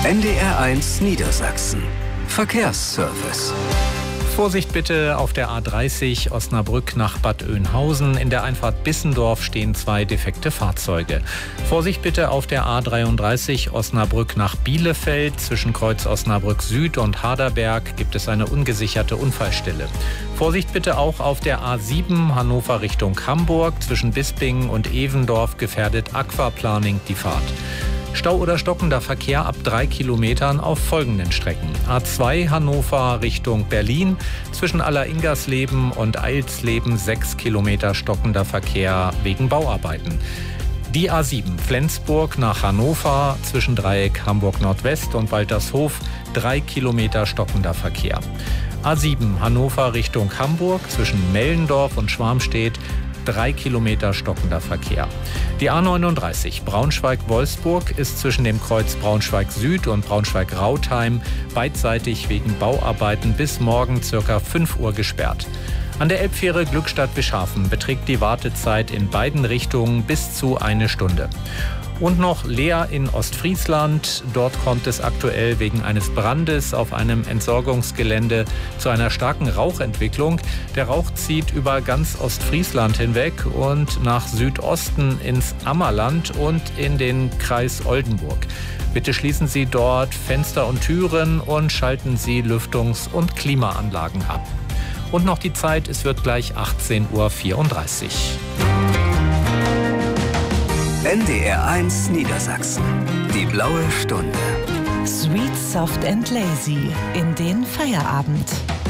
NDR1 Niedersachsen. Verkehrsservice. Vorsicht bitte auf der A30 Osnabrück nach Bad Oeynhausen. In der Einfahrt Bissendorf stehen 2 defekte Fahrzeuge. Vorsicht bitte auf der A33 Osnabrück nach Bielefeld. Zwischen Kreuz Osnabrück Süd und Harderberg gibt es eine ungesicherte Unfallstelle. Vorsicht bitte auch auf der A7 Hannover Richtung Hamburg. Zwischen Bispingen und Evendorf gefährdet Aquaplaning die Fahrt. Stau oder stockender Verkehr ab 3 Kilometern auf folgenden Strecken. A2 Hannover Richtung Berlin. Zwischen Alleringersleben und Eilsleben 6 Kilometer stockender Verkehr wegen Bauarbeiten. Die A7 Flensburg nach Hannover zwischen Dreieck Hamburg Nordwest und Waltershof 3 Kilometer stockender Verkehr. A7 Hannover Richtung Hamburg zwischen Mellendorf und Schwarmstedt 3 Kilometer stockender Verkehr. Die A39 Braunschweig-Wolfsburg ist zwischen dem Kreuz Braunschweig Süd und Braunschweig-Rautheim beidseitig wegen Bauarbeiten bis morgen ca. 5 Uhr gesperrt. An der Elbfähre Glückstadt-Bischhafen beträgt die Wartezeit in beiden Richtungen bis zu 1 Stunde. Und noch Leer in Ostfriesland. Dort kommt es aktuell wegen eines Brandes auf einem Entsorgungsgelände zu einer starken Rauchentwicklung. Der Rauch zieht über ganz Ostfriesland hinweg und nach Südosten ins Ammerland und in den Kreis Oldenburg. Bitte schließen Sie dort Fenster und Türen und schalten Sie Lüftungs- und Klimaanlagen ab. Und noch die Zeit, es wird gleich 18:34 Uhr. NDR1 Niedersachsen. Die blaue Stunde. Sweet, soft and lazy in den Feierabend.